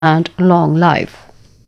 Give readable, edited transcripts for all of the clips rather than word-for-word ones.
and long life.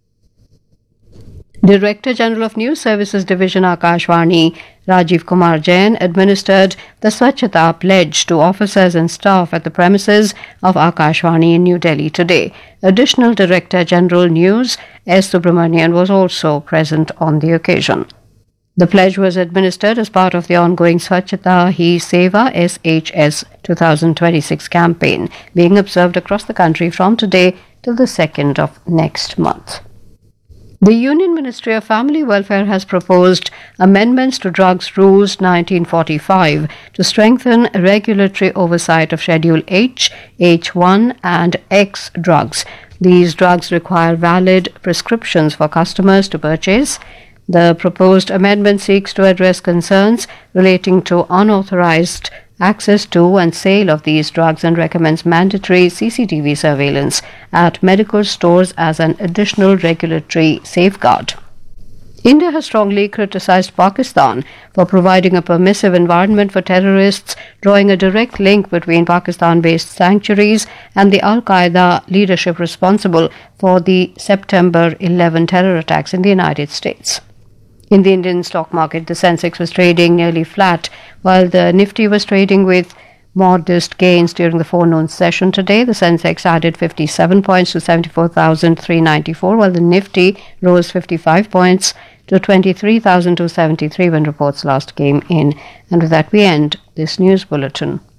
Director General of News Services Division Akashvani Rajiv Kumar Jain administered the Swachhata pledge to officers and staff at the premises of Akashvani in New Delhi today. Additional Director General News S. Subramanian was also present on the occasion. The pledge was administered as part of the ongoing Swachhata Hi Seva SHS 2026 campaign being observed across the country from today till the 2nd of next month. The Union Ministry of Family Welfare has proposed amendments to Drugs Rules 1945 to strengthen regulatory oversight of Schedule H, H1 and X drugs. These drugs require valid prescriptions for customers to purchase. The proposed amendment seeks to address concerns relating to unauthorized access to and sale of these drugs and recommends mandatory CCTV surveillance at medical stores as an additional regulatory safeguard. India has strongly criticized Pakistan for providing a permissive environment for terrorists, drawing a direct link between Pakistan-based sanctuaries and the Al-Qaeda leadership responsible for the September 11 terror attacks in the United States. In the Indian stock market, the Sensex was trading nearly flat, while the Nifty was trading with modest gains during the forenoon session today. The Sensex added 57 points to 74,394, while the Nifty rose 55 points to 23,273 when reports last came in. And with that, we end this news bulletin.